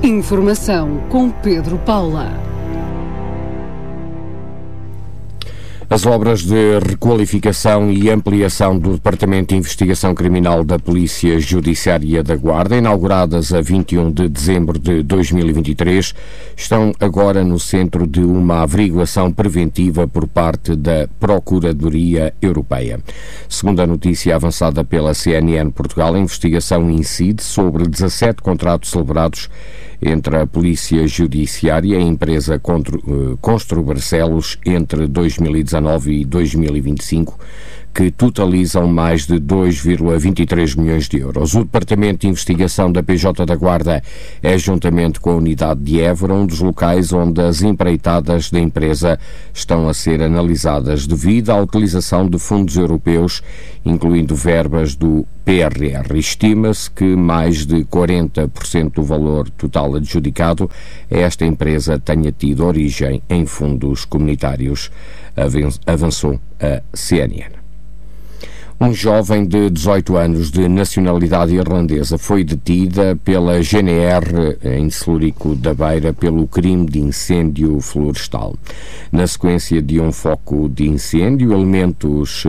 Informação com Pedro Paula. As obras de requalificação e ampliação do Departamento de Investigação Criminal da Polícia Judiciária da Guarda, inauguradas a 21 de dezembro de 2023, estão agora no centro de uma averiguação preventiva por parte da Procuradoria Europeia. Segundo a notícia avançada pela CNN Portugal, a investigação incide sobre 17 contratos celebrados entre a Polícia Judiciária e a empresa Constru Barcelos entre 2019 e 2025, que totalizam mais de 2,23 milhões de euros. O Departamento de Investigação da PJ da Guarda é, juntamente com a Unidade de Évora, um dos locais onde as empreitadas da empresa estão a ser analisadas devido à utilização de fundos europeus, incluindo verbas do PRR. Estima-se que mais de 40% do valor total adjudicado a esta empresa tenha tido origem em fundos comunitários, avançou a CNN. Um jovem de 18 anos de nacionalidade irlandesa foi detida pela GNR em Celurico da Beira pelo crime de incêndio florestal. Na sequência de um foco de incêndio, elementos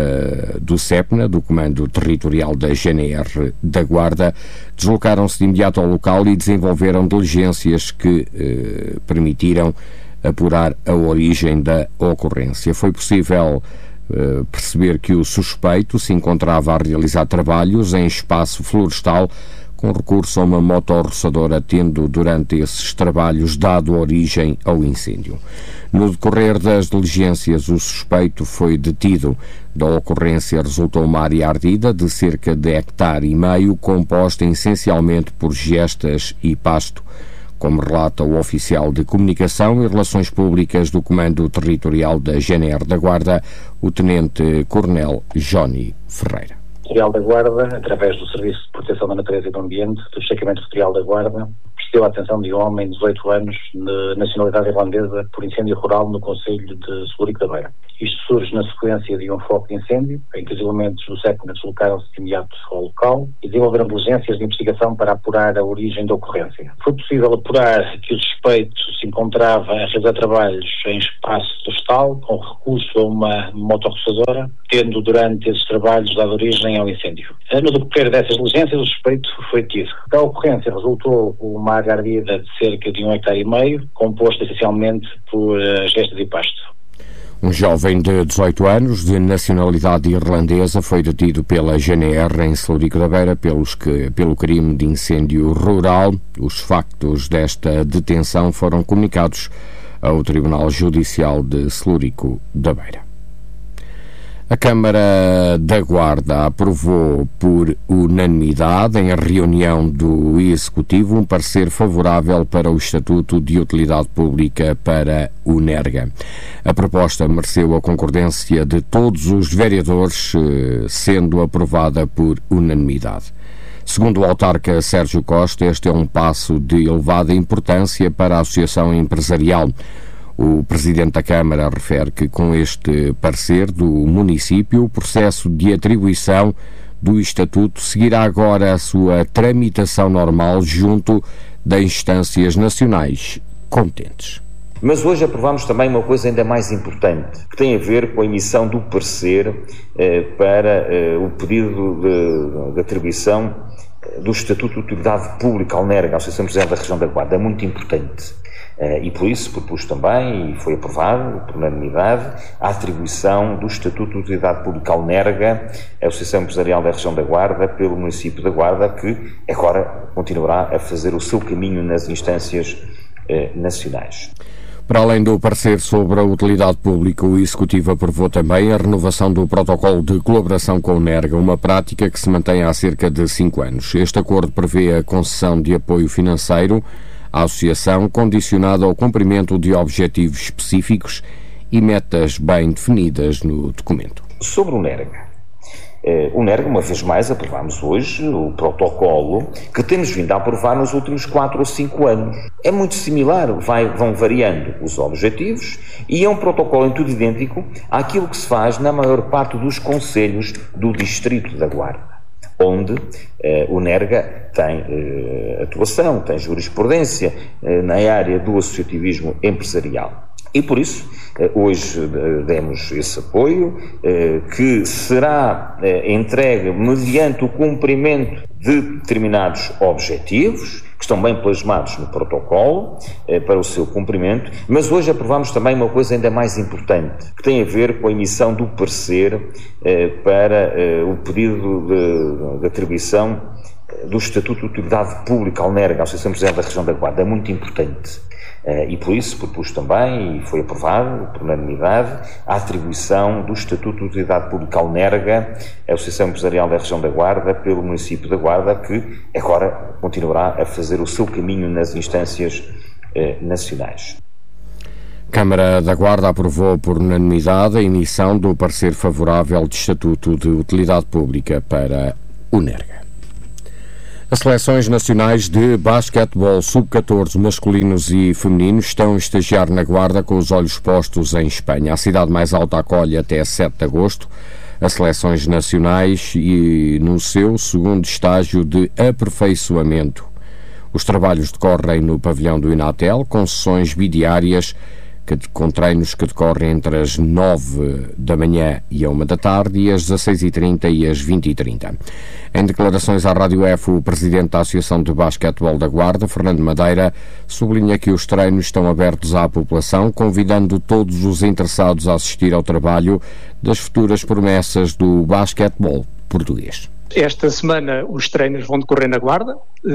do CEPNA, do Comando Territorial da GNR da Guarda, deslocaram-se de imediato ao local e desenvolveram diligências que permitiram apurar a origem da ocorrência. Foi possível perceber que o suspeito se encontrava a realizar trabalhos em espaço florestal com recurso a uma motorroçadora, tendo durante esses trabalhos dado origem ao incêndio. No decorrer das diligências, o suspeito foi detido. Da ocorrência resultou uma área ardida de cerca de 1,5 hectares, composta essencialmente por gestas e pasto, como relata o oficial de Comunicação e Relações Públicas do Comando Territorial da GNR da Guarda, o Tenente-Coronel Johnny Ferreira. O Territorial da Guarda, através do Serviço de Proteção da Natureza e do Ambiente, do Destacamento Territorial da Guarda, prestou a atenção de um homem de 18 anos, de nacionalidade irlandesa, por incêndio rural no concelho de Celurico da Beira. Isto surge na sequência de um foco de incêndio, em que os elementos do CEPNA deslocaram-se de imediato ao local e desenvolveram diligências de investigação para apurar a origem da ocorrência. Foi possível apurar que o suspeito se encontrava a realizar trabalhos em espaço florestal, com recurso a uma motorroçadora, tendo durante esses trabalhos dado origem ao incêndio. No decorrer dessas diligências, o suspeito foi detido. Da ocorrência resultou uma área ardida de cerca de 1,5 hectares, composta essencialmente por gestas e pasto. Um jovem de 18 anos, de nacionalidade irlandesa, foi detido pela GNR em Celurico da Beira pelo crime de incêndio rural. Os factos desta detenção foram comunicados ao Tribunal Judicial de Celurico da Beira. A Câmara da Guarda aprovou por unanimidade, em reunião do Executivo, um parecer favorável para o Estatuto de Utilidade Pública para o NERGA. A proposta mereceu a concordância de todos os vereadores, sendo aprovada por unanimidade. Segundo o autarca Sérgio Costa, este é um passo de elevada importância para a associação empresarial. O Presidente da Câmara refere que, com este parecer do município, o processo de atribuição do Estatuto seguirá agora a sua tramitação normal junto das instâncias nacionais competentes. Mas hoje aprovamos também uma coisa ainda mais importante, que tem a ver com a emissão do parecer para o pedido de atribuição do Estatuto de Utilidade Pública ao NERGA, a Associação Empresarial da Região da Guarda. É muito importante. E por isso propus também, e foi aprovado por unanimidade, a atribuição do Estatuto de Utilidade Pública ao NERGA, a Associação Empresarial da Região da Guarda, pelo município da Guarda, que agora continuará a fazer o seu caminho nas instâncias nacionais. Para além do parecer sobre a utilidade pública, o Executivo aprovou também a renovação do protocolo de colaboração com o NERGA, uma prática que se mantém há cerca de 5 anos. Este acordo prevê a concessão de apoio financeiro à associação, condicionado ao cumprimento de objetivos específicos e metas bem definidas no documento. Sobre o NERGA, uma vez mais, aprovámos hoje o protocolo que temos vindo a aprovar nos últimos 4 ou 5 anos. É muito similar, vão variando os objetivos e é um protocolo em tudo idêntico àquilo que se faz na maior parte dos concelhos do Distrito da Guarda. onde o NERGA tem atuação, tem jurisprudência na área do associativismo empresarial. E por isso, hoje demos esse apoio, que será entregue mediante o cumprimento de determinados objetivos, que estão bem plasmados no protocolo, para o seu cumprimento, mas hoje aprovamos também uma coisa ainda mais importante, que tem a ver com a emissão do parecer para o pedido de atribuição do Estatuto de Utilidade Pública ao NERGA, à Associação Empresarial da Região da Guarda. É muito importante. E por isso propus também, e foi aprovado por unanimidade, a atribuição do Estatuto de Utilidade Pública ao NERGA, a Associação Empresarial da Região da Guarda, pelo município da Guarda, que agora continuará a fazer o seu caminho nas instâncias nacionais. Câmara da Guarda aprovou por unanimidade a emissão do parecer favorável de Estatuto de Utilidade Pública para o NERGA. As seleções nacionais de basquetebol sub-14 masculinos e femininos estão a estagiar na Guarda com os olhos postos em Espanha. A cidade mais alta acolhe até 7 de agosto as seleções nacionais e no seu segundo estágio de aperfeiçoamento. Os trabalhos decorrem no pavilhão do Inatel, com sessões bidiárias com treinos que decorrem entre as 9 da manhã e a 1 da tarde e às 16h30 e às 20h30. Em declarações à Rádio F, o presidente da Associação de Basquetebol da Guarda, Fernando Madeira, sublinha que os treinos estão abertos à população, convidando todos os interessados a assistir ao trabalho das futuras promessas do basquetebol português. Esta semana os treinos vão decorrer na Guarda,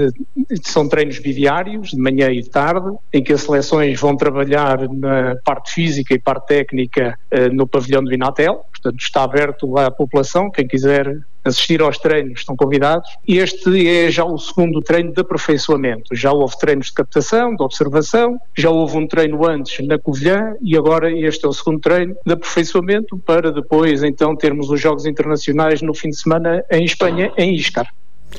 são treinos bidiários, de manhã e de tarde, em que as seleções vão trabalhar na parte física e parte técnica no pavilhão do Inatel, portanto está aberto à população, quem quiser assistir aos treinos estão convidados. Este é já o segundo treino de aperfeiçoamento, já houve treinos de captação, de observação, já houve um treino antes na Covilhã e agora este é o segundo treino de aperfeiçoamento para depois então termos os Jogos Internacionais no fim de semana em Espanha, em Íscar.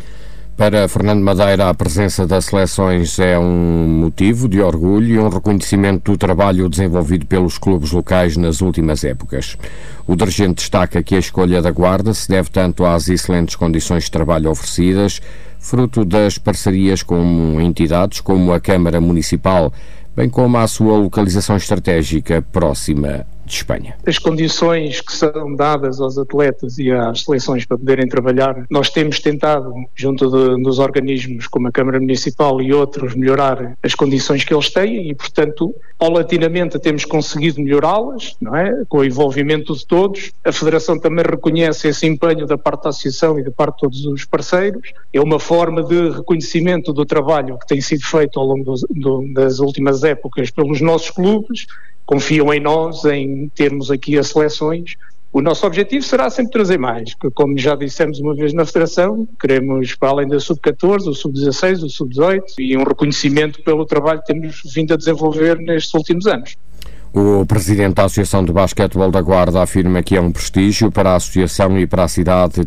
Para Fernando Madeira, a presença das seleções é um motivo de orgulho e um reconhecimento do trabalho desenvolvido pelos clubes locais nas últimas épocas. O dirigente destaca que a escolha da Guarda se deve tanto às excelentes condições de trabalho oferecidas, fruto das parcerias com entidades como a Câmara Municipal, bem como à sua localização estratégica próxima de Espanha. As condições que são dadas aos atletas e às seleções para poderem trabalhar, nós temos tentado, junto dos organismos como a Câmara Municipal e outros, melhorar as condições que eles têm e, portanto, paulatinamente temos conseguido melhorá-las, não é? Com o envolvimento de todos. A Federação também reconhece esse empenho da parte da Associação e da parte de todos os parceiros. É uma forma de reconhecimento do trabalho que tem sido feito ao longo das últimas épocas pelos nossos clubes. Confiam em nós, em termos aqui as seleções. O nosso objetivo será sempre trazer mais, que, como já dissemos uma vez na Federação, queremos, para além da Sub-14, o Sub-16, o Sub-18 e um reconhecimento pelo trabalho que temos vindo a desenvolver nestes últimos anos. O presidente da Associação de Basquetebol da Guarda afirma que é um prestígio para a Associação e para a cidade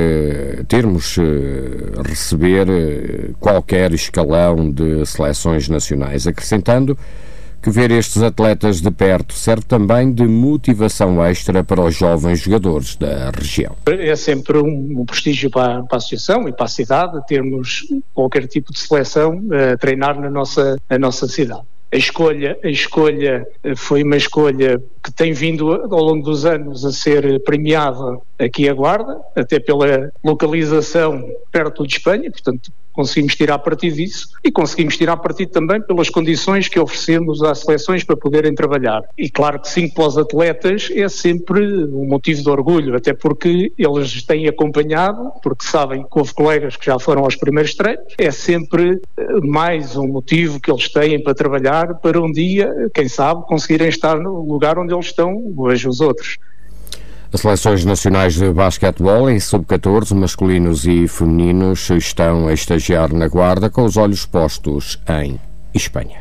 receber qualquer escalão de seleções nacionais, acrescentando que ver estes atletas de perto serve também de motivação extra para os jovens jogadores da região. É sempre um prestígio para a Associação e para a cidade termos qualquer tipo de seleção a treinar na nossa cidade. A escolha foi uma escolha que tem vindo ao longo dos anos a ser premiada aqui a Guarda, até pela localização perto de Espanha, portanto conseguimos tirar partido disso e conseguimos tirar partido também pelas condições que oferecemos às seleções para poderem trabalhar. E claro que sim, para os atletas é sempre um motivo de orgulho, até porque eles têm acompanhado, porque sabem que houve colegas que já foram aos primeiros treinos, é sempre mais um motivo que eles têm para trabalhar, para um dia, quem sabe, conseguirem estar no lugar onde eles estão hoje os outros. As seleções nacionais de basquetebol em sub-14, masculinos e femininos, estão a estagiar na Guarda com os olhos postos em Espanha.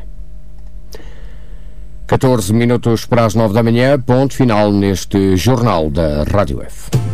14 minutos para as 9 da manhã, ponto final neste Jornal da Rádio F.